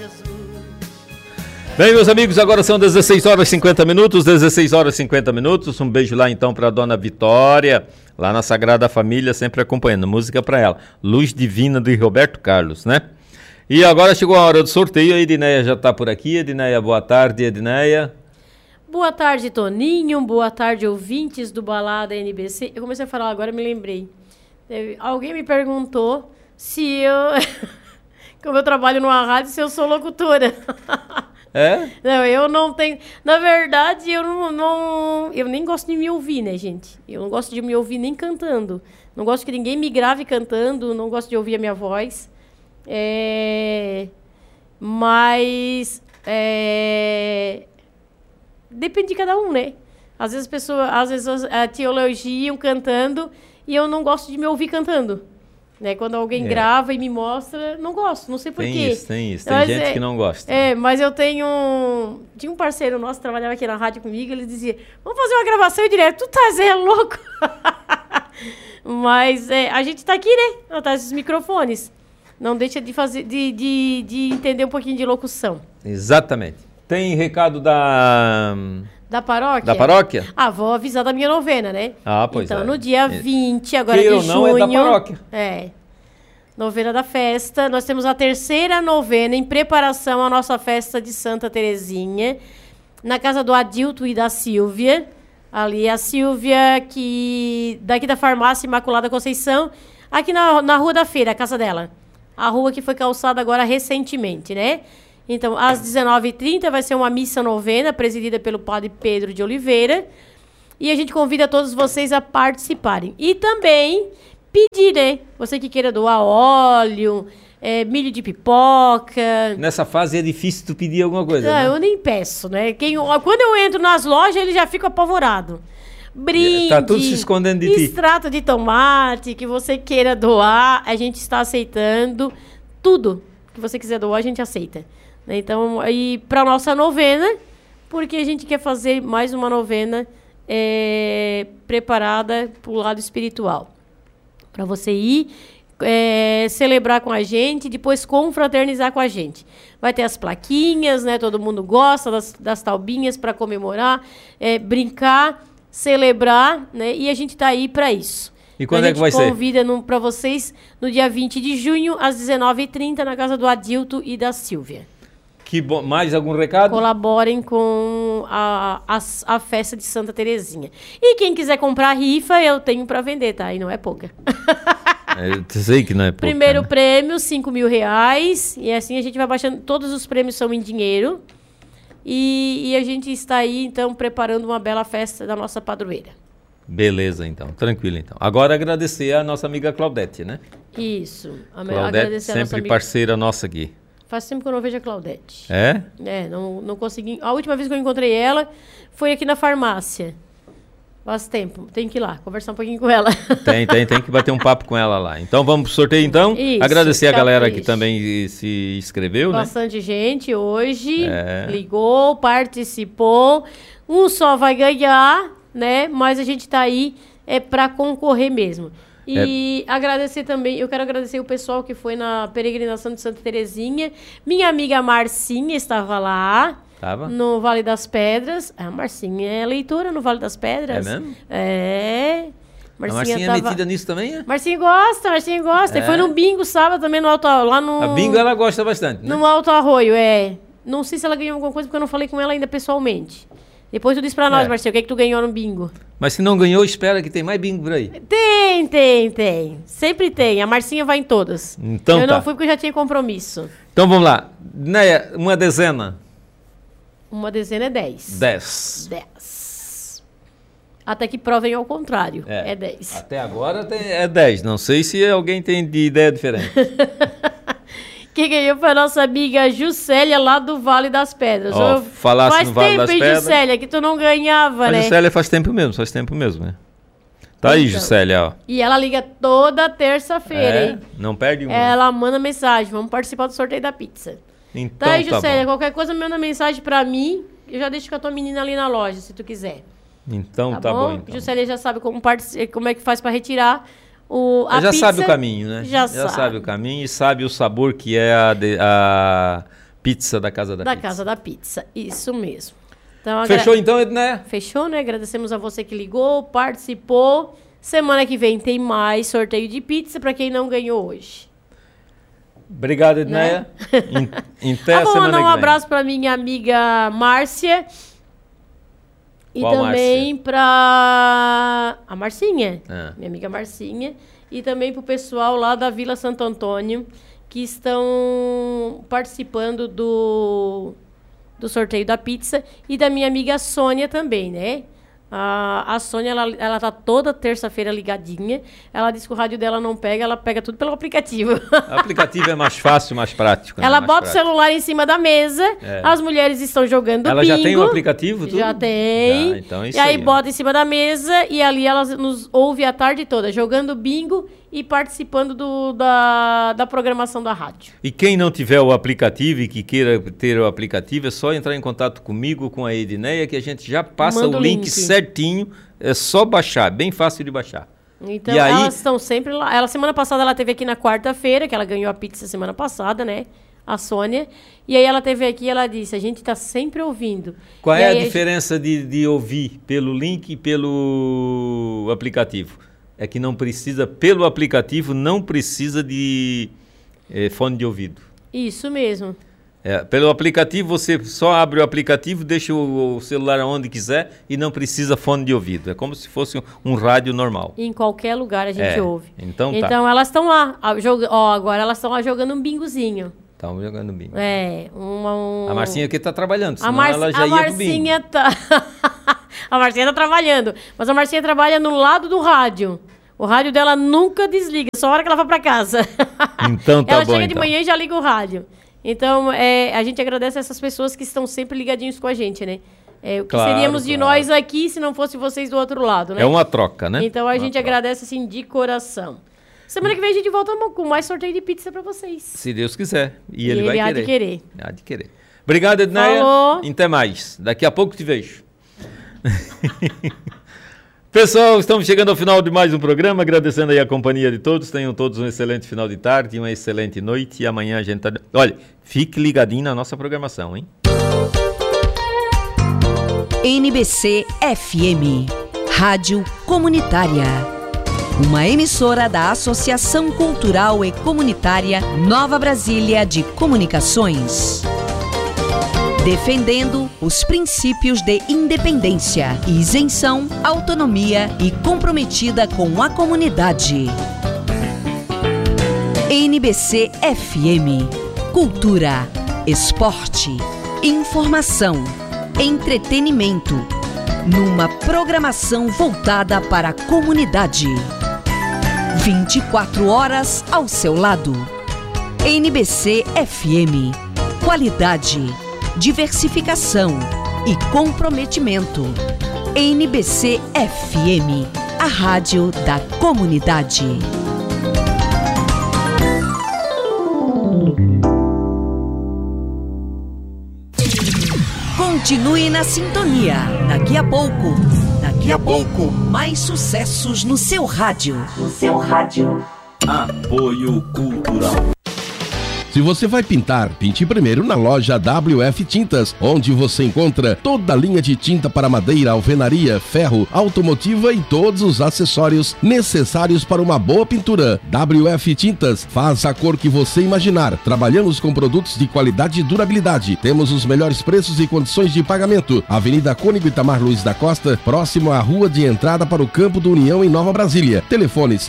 Bem, meus amigos, agora são 16 horas e 50 minutos, 16 horas e 50 minutos. Um beijo lá então para a dona Vitória, lá na Sagrada Família, sempre acompanhando. Música para ela, Luz Divina de Roberto Carlos, né? E agora chegou a hora do sorteio, a Edneia já está por aqui. Edneia, boa tarde, Edneia. Boa tarde, Toninho, boa tarde, ouvintes do Balada NBC. Eu comecei a falar agora, me lembrei. Alguém me perguntou se eu, como eu trabalho numa rádio, se eu sou locutora. É? Não, eu não tenho... Na verdade, eu eu nem gosto de me ouvir, né, gente? Eu não gosto de me ouvir nem cantando. Não gosto que ninguém me grave cantando, não gosto de ouvir a minha voz. Mas... depende de cada um, né? Às vezes te elogiam cantando e eu não gosto de me ouvir cantando. Né? Quando alguém grava e me mostra, não gosto, não sei porquê. Tem isso. Tem gente que não gosta. Mas eu tinha um parceiro nosso que trabalhava aqui na rádio comigo, ele dizia, vamos fazer uma gravação direto, tu tá louco? Mas a gente tá aqui, né? Atrás dos microfones. Não deixa de fazer, de entender um pouquinho de locução. Exatamente. Tem recado da paróquia? Da paróquia? Vou avisar da minha novena, né? Pois então, no dia 20, agora Queira de ou junho... não, é da paróquia. Novena da festa. Nós temos a terceira novena em preparação à nossa festa de Santa Terezinha, na casa do Adilto e da Silvia. Ali, a Silvia, daqui da Farmácia Imaculada Conceição, aqui na Rua da Feira, a casa dela. A rua que foi calçada agora recentemente, né? Então, às 19h30 vai ser uma missa novena, presidida pelo padre Pedro de Oliveira. E a gente convida todos vocês a participarem. E também pedir, né? Você que queira doar óleo, milho de pipoca. Nessa fase é difícil tu pedir alguma coisa, Não, né? eu nem peço, né? Quando eu entro nas lojas, ele já fica apavorado. Brinde, tá tudo se escondendo de ti. Extrato de tomate, que você queira doar, a gente está aceitando. Tudo que você quiser doar, a gente aceita. Então, aí para nossa novena, porque a gente quer fazer mais uma novena preparada para o lado espiritual. Para você ir celebrar com a gente, depois confraternizar com a gente. Vai ter as plaquinhas, né? Todo mundo gosta das taubinhas para comemorar, brincar, celebrar, né? E a gente está aí para isso. E quando é que vai ser? A gente convida para vocês no dia 20 de junho, às 19h30, na casa do Adilto e da Silvia. Que bom. Mais algum recado? Colaborem com a festa de Santa Terezinha. E quem quiser comprar rifa, eu tenho para vender, tá? E não é pouca. Eu sei que não é pouca. Primeiro prêmio, R$5.000. E assim a gente vai baixando. Todos os prêmios são em dinheiro. E a gente está aí, então, preparando uma bela festa da nossa padroeira. Beleza, então. Tranquilo, então. Agora agradecer a nossa amiga Claudete, né? Isso. Claudete, sempre parceira nossa aqui. Faz tempo que eu não vejo a Claudete. Não consegui. A última vez que eu encontrei ela foi aqui na farmácia. Faz tempo. Tem que ir lá, conversar um pouquinho com ela. Tem que bater um papo com ela lá. Então vamos pro sorteio, então. Isso, agradecer a galera que também se inscreveu, Bastante gente hoje. Ligou, participou. Um só vai ganhar, né? Mas a gente tá aí para concorrer mesmo. E agradecer também, eu quero agradecer o pessoal que foi na peregrinação de Santa Terezinha. Minha amiga Marcinha estava lá. No Vale das Pedras. A Marcinha é leitora no Vale das Pedras. É mesmo? Marcinha é metida nisso também, Marcinha gosta. E foi no bingo sábado também no Alto lá no... A bingo ela gosta bastante, né? No Alto Arroio, Não sei se ela ganhou alguma coisa porque eu não falei com ela ainda pessoalmente. Depois tu diz pra nós, Marcinha, o que é que tu ganhou no bingo? Mas se não ganhou, espera que tem mais bingo por aí. Tem. Sempre tem. A Marcinha vai em todas. Então eu não fui porque eu já tinha compromisso. Então vamos lá. Né, uma dezena. Uma dezena é 10. 10. Até que provem ao contrário. É 10. Até agora é 10. Não sei se alguém tem de ideia diferente. Quem ganhou foi a nossa amiga Juscelia, lá do Vale das Pedras. Falasse no Vale das Pedras. Faz tempo, Juscelia, que tu não ganhava, né? Juscelia faz tempo mesmo, né? Tá aí, Juscelia, ó. E ela liga toda terça-feira, hein? Não perde uma. Ela manda mensagem, vamos participar do sorteio da pizza. Então tá aí, Juscelia, bom. Qualquer coisa manda mensagem pra mim, eu já deixo com a tua menina ali na loja, se tu quiser. Então tá bom, então. Juscelia já sabe como é que faz pra retirar a já pizza. Sabe o caminho, né? Já sabe o caminho e sabe o sabor que é a pizza da Casa da Pizza. Da Casa da Pizza, isso mesmo. Então, Fechou então, Edneia? Fechou, né? Agradecemos a você que ligou, participou. Semana que vem tem mais sorteio de pizza para quem não ganhou hoje. Obrigado, Edneia. Né? Até a semana que vem. Vou mandar um abraço para minha amiga Márcia. E qual também para a Marcinha, minha amiga Marcinha. E também para o pessoal lá da Vila Santo Antônio, que estão participando do sorteio da pizza. E da minha amiga Sônia também, né? A Sônia, ela tá toda terça-feira ligadinha. Ela diz que o rádio dela não pega, ela pega tudo pelo aplicativo. O aplicativo é mais fácil, mais prático. Né? Ela mais bota prático. O celular em cima da mesa, as mulheres estão jogando bingo. Ela já tem o aplicativo? Tudo? Já tem. Então é isso e aí bota em cima da mesa e ali ela nos ouve a tarde toda, jogando bingo e participando da programação da rádio. E quem não tiver o aplicativo e que queira ter o aplicativo, é só entrar em contato comigo, com a Edneia, que a gente já passa Manda o link certinho. É só baixar, bem fácil de baixar. Então e elas estão sempre lá. Semana passada ela esteve aqui na quarta-feira, que ela ganhou a pizza semana passada, né? A Sônia. E aí ela esteve aqui e ela disse, a gente está sempre ouvindo. Qual é a diferença de ouvir pelo link e pelo aplicativo? É que não precisa, pelo aplicativo, não precisa de fone de ouvido. Isso mesmo. Pelo aplicativo, você só abre o aplicativo, deixa o celular onde quiser e não precisa fone de ouvido. É como se fosse um rádio normal. Em qualquer lugar a gente ouve. Então elas estão lá, agora elas estão lá jogando um bingozinho. Estão jogando bingo. A Marcinha aqui está trabalhando, senão ela já ia pro bingo. A Marcinha tá trabalhando, mas a Marcinha trabalha no lado do rádio. O rádio dela nunca desliga, só a hora que ela vai para casa. Então tá ela bom, chega de manhã e já liga o rádio. Então, a gente agradece a essas pessoas que estão sempre ligadinhos com a gente, né? O que seríamos de nós aqui se não fosse vocês do outro lado, né? É uma troca, né? Então, a gente agradece, assim, de coração. Semana que vem a gente volta com mais sorteio de pizza para vocês. Se Deus quiser. E ele vai há de querer. Há de querer. Obrigado, Edneia. Falou. Até mais. Daqui a pouco te vejo. Pessoal, estamos chegando ao final de mais um programa, agradecendo aí a companhia de todos. Tenham todos um excelente final de tarde, uma excelente noite. E amanhã a gente tá... Olha, fique ligadinho na nossa programação, hein? NBC FM, Rádio Comunitária. Uma emissora da Associação Cultural e Comunitária Nova Brasília de Comunicações. Defendendo os princípios de independência, isenção, autonomia e comprometida com a comunidade. NBC FM. Cultura, esporte, informação, entretenimento. Numa programação voltada para a comunidade. 24 horas ao seu lado. NBC FM. Qualidade, diversificação e comprometimento. NBC FM, a rádio da comunidade. Continue na sintonia. Daqui a pouco, mais sucessos no seu rádio. Apoio Cultural. Se você vai pintar, pinte primeiro na loja WF Tintas, onde você encontra toda a linha de tinta para madeira, alvenaria, ferro, automotiva e todos os acessórios necessários para uma boa pintura. WF Tintas, faz a cor que você imaginar. Trabalhamos com produtos de qualidade e durabilidade. Temos os melhores preços e condições de pagamento. Avenida Cônigo Itamar Luiz da Costa, próximo à rua de entrada para o Campo do União em Nova Brasília. Telefones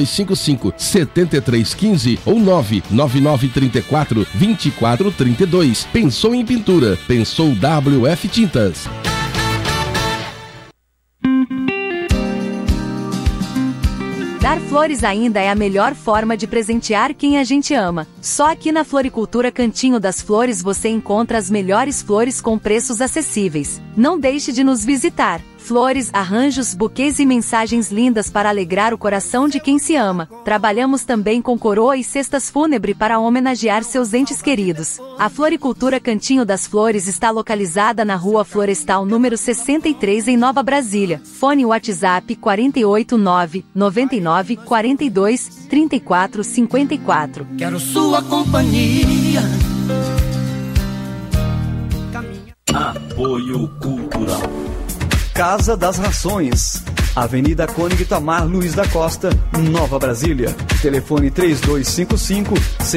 3255-7315 ou 99934-2432. Pensou em pintura? Pensou WF Tintas. Dar flores ainda é a melhor forma de presentear quem a gente ama. Só aqui na Floricultura Cantinho das Flores você encontra as melhores flores com preços acessíveis. Não deixe de nos visitar. Flores, arranjos, buquês e mensagens lindas para alegrar o coração de quem se ama. Trabalhamos também com coroa e cestas fúnebre para homenagear seus entes queridos. A Floricultura Cantinho das Flores está localizada na Rua Florestal número 63 em Nova Brasília. Fone WhatsApp 489 99 42 34 54. Quero sua companhia. Apoio Cultural. Casa das Rações, Avenida Cônigo Itamar Luiz da Costa, Nova Brasília. Telefone 3255